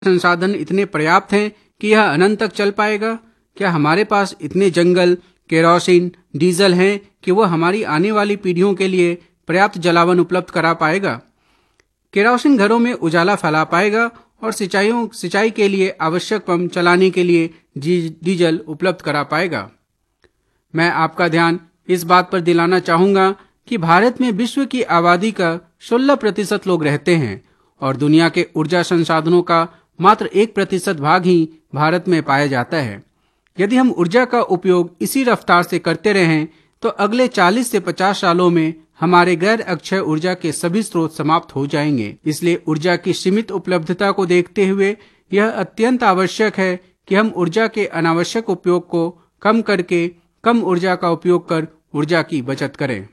संसाधन इतने पर्याप्त हैं कि यह अनंत तक चल पाएगा? क्या हमारे पास इतने जंगल, केरोसिन, डीजल हैं कि वह हमारी आने वाली पीढ़ियों के लिए पर्याप्त जलावन उपलब्ध करा पाएगा? केरोसिन घरों में उजाला फैला पाएगा और सिंचाई के लिए आवश्यक पंप चलाने के लिए डीजल उपलब्ध करा पाएगा? मैं आपका ध्यान इस बात पर दिलाना चाहूंगा कि भारत में विश्व की आबादी का 16% लोग रहते हैं और दुनिया के ऊर्जा संसाधनों का मात्र 1% भाग ही भारत में पाया जाता है। यदि हम ऊर्जा का उपयोग इसी रफ्तार से करते रहें तो अगले 40 से 50 सालों में हमारे गैर अक्षय ऊर्जा के सभी स्रोत समाप्त हो जाएंगे। इसलिए ऊर्जा की सीमित उपलब्धता को देखते हुए यह अत्यंत आवश्यक है कि हम ऊर्जा के अनावश्यक उपयोग को कम करके कम ऊर्जा का उपयोग कर ऊर्जा की बचत करें।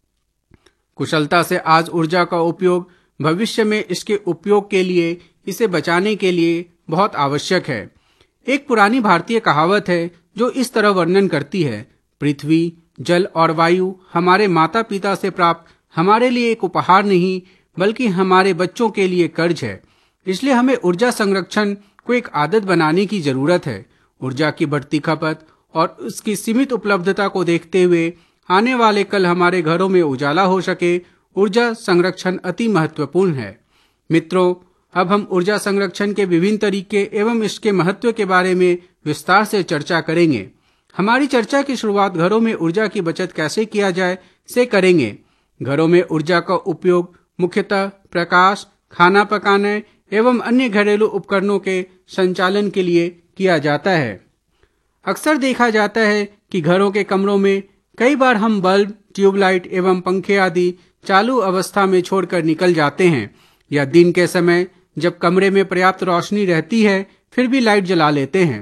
कुशलता से आज ऊर्जा का उपयोग भविष्य में इसके उपयोग के लिए, इसे बचाने के लिए बहुत आवश्यक है। एक पुरानी भारतीय कहावत है जो इस तरह वर्णन करती है, पृथ्वी, जल और वायु हमारे माता पिता से प्राप्त हमारे लिए एक उपहार नहीं बल्कि हमारे बच्चों के लिए कर्ज है। इसलिए हमें ऊर्जा संरक्षण को एक आदत बनाने की जरूरत है। ऊर्जा की बढ़ती खपत और उसकी सीमित उपलब्धता को देखते हुए आने वाले कल हमारे घरों में उजाला हो सके, ऊर्जा संरक्षण अति महत्वपूर्ण है। मित्रों, अब हम ऊर्जा संरक्षण के विभिन्न तरीके एवं इसके महत्व के बारे में विस्तार से चर्चा करेंगे। हमारी चर्चा की शुरुआत घरों में ऊर्जा की बचत कैसे किया जाए से करेंगे। घरों में ऊर्जा का उपयोग मुख्यतः प्रकाश, खाना पकाने एवं अन्य घरेलू उपकरणों के संचालन के लिए किया जाता है। अक्सर देखा जाता है कि घरों के कमरों में कई बार हम बल्ब, ट्यूबलाइट एवं पंखे आदि चालू अवस्था में छोड़कर निकल जाते हैं या दिन के समय जब कमरे में पर्याप्त रोशनी रहती है फिर भी लाइट जला लेते हैं।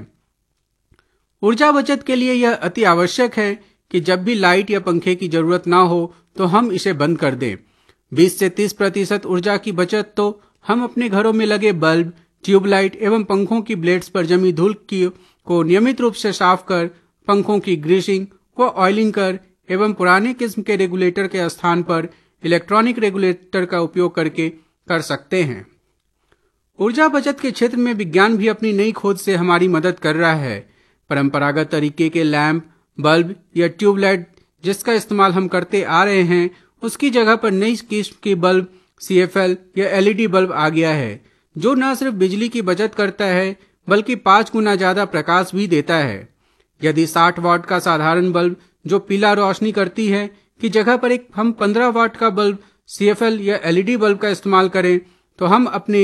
ऊर्जा बचत के लिए यह अति आवश्यक है कि जब भी लाइट या पंखे की जरूरत ना हो तो हम इसे बंद कर दें। 20 से 30% ऊर्जा की बचत तो हम अपने घरों में लगे बल्ब, ट्यूबलाइट एवं पंखों की ब्लेड्स पर जमी धूल को नियमित रूप से साफ कर, पंखों की ग्रीसिंग व ऑयलिंग कर एवं पुराने किस्म के रेगुलेटर के स्थान पर इलेक्ट्रॉनिक रेगुलेटर का उपयोग करके कर सकते हैं। ऊर्जा बचत के क्षेत्र में विज्ञान भी अपनी नई खोज से हमारी मदद कर रहा है। परंपरागत तरीके के लैंप, बल्ब या ट्यूबलाइट जिसका इस्तेमाल हम करते आ रहे हैं, उसकी जगह पर नई किस्म की बल्ब CFL या LED बल्ब आ गया है जो न सिर्फ बिजली की बचत करता है बल्कि 5 गुना ज्यादा प्रकाश भी देता है। यदि 60 वाट का साधारण बल्ब जो पीला रोशनी करती है की जगह पर हम 15 वाट का बल्ब CFL या LED बल्ब का इस्तेमाल करें तो हम अपनी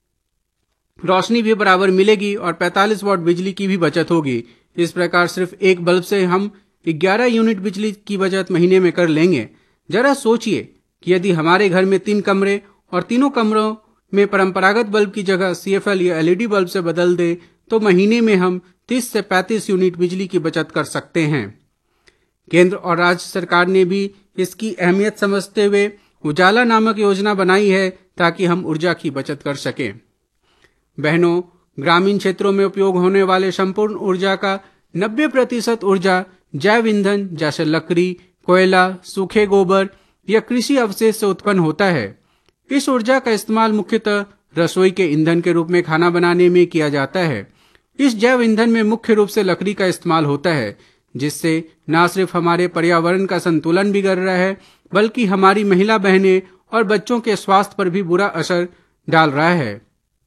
रोशनी भी बराबर मिलेगी और 45 वाट बिजली की भी बचत होगी। इस प्रकार सिर्फ एक बल्ब से हम 11 यूनिट बिजली की बचत महीने में कर लेंगे। जरा सोचिए कि यदि हमारे घर में 3 कमरे और तीनों कमरों में परंपरागत बल्ब की जगह CFL या LED बल्ब से बदल दें तो महीने में हम 30 से 35 यूनिट बिजली की बचत कर सकते हैं। केंद्र और राज्य सरकार ने भी इसकी अहमियत समझते हुए उजाला नामक योजना बनाई है ताकि हम ऊर्जा की बचत कर सकें। बहनों, ग्रामीण क्षेत्रों में उपयोग होने वाले संपूर्ण ऊर्जा का 90% ऊर्जा जैव ईंधन जैसे लकड़ी, कोयला, सूखे गोबर या कृषि अवशेष से उत्पन्न होता है। इस ऊर्जा का इस्तेमाल मुख्यतः रसोई के ईंधन के रूप में खाना बनाने में किया जाता है। इस जैव ईंधन में मुख्य रूप से लकड़ी का इस्तेमाल होता है जिससे न सिर्फ हमारे पर्यावरण का संतुलन बिगड़ रहा है बल्कि हमारी महिला बहनें और बच्चों के स्वास्थ्य पर भी बुरा असर डाल रहा है।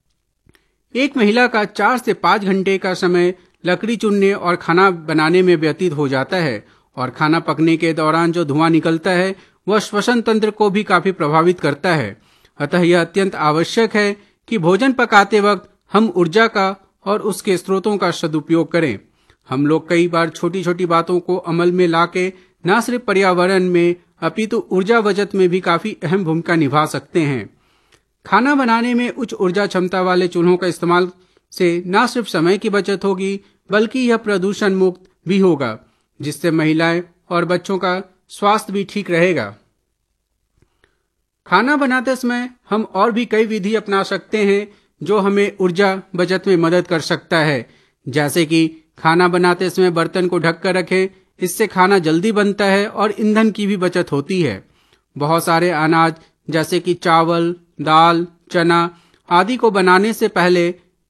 एक महिला का 4 से 5 घंटे का समय लकड़ी चुनने और खाना बनाने में व्यतीत हो जाता है और खाना पकने के दौरान जो धुआं निकलता है वह श्वसन तंत्र को भी काफी प्रभावित करता है। अतः यह अत्यंत आवश्यक है कि भोजन पकाते वक्त हम ऊर्जा का और उसके स्रोतों का सदुपयोग करें। हम लोग कई बार छोटी छोटी बातों को अमल में लाके न सिर्फ पर्यावरण में अपितु ऊर्जा बचत में भी काफी अहम भूमिका निभा सकते हैं। खाना बनाने में उच्च ऊर्जा क्षमता वाले चूल्हों का इस्तेमाल से न सिर्फ समय की बचत होगी बल्कि यह प्रदूषण मुक्त भी होगा जिससे महिलाएं और बच्चों का स्वास्थ्य भी ठीक रहेगा। खाना बनाते समय हम और भी कई विधि अपना सकते हैं जो हमें ऊर्जा बचत में मदद कर सकता है, जैसे कि खाना बनाते समय बर्तन को ढक कर रखें, इससे खाना जल्दी बनता है और ईंधन की भी बचत होती है। बहुत सारे अनाज जैसे कि चावल, दाल, चना आदि को बनाने से पहले